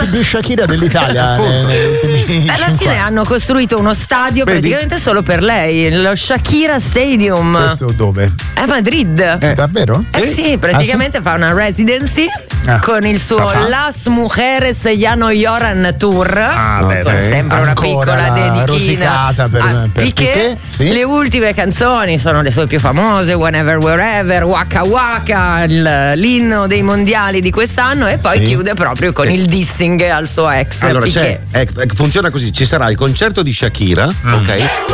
più Shakira dell'Italia negli ultimi alla fine hanno costruito uno stadio praticamente solo per lei, lo Shakira Stadium. Questo dove? A Madrid. Davvero? Sì, praticamente fa una residency con il suo Las Mujeres Ya No Lloran Tour, con sempre una piccola dedichina per Piqué. Sì. Le ultime canzoni sono le sue più famose, Whenever Wherever, Waka Waka, l'inno dei mondiali di quest'anno, e poi chiude proprio con il dissing al suo ex allora Piqué. funziona così: ci sarà il concerto di Shakira, ok?